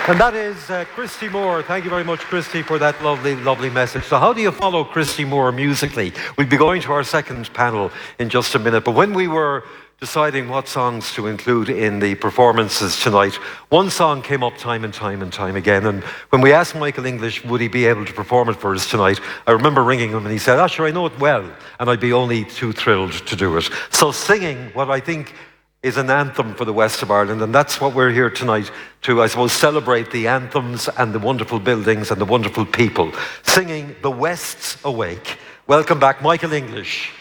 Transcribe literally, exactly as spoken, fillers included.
And that is uh, Christy Moore. Thank you very much, Christy, for that lovely, lovely message. So how do you follow Christy Moore musically? We'll be going to our second panel in just a minute. But when we were deciding what songs to include in the performances tonight, one song came up time and time and time again. And when we asked Michael English, would he be able to perform it for us tonight, I remember ringing him and he said, ah, sure, I know it well. And I'd be only too thrilled to do it. So singing what I think is an anthem for the West of Ireland, and that's what we're here tonight to, I suppose, celebrate the anthems and the wonderful buildings and the wonderful people. Singing The West's Awake. Welcome back, Michael English.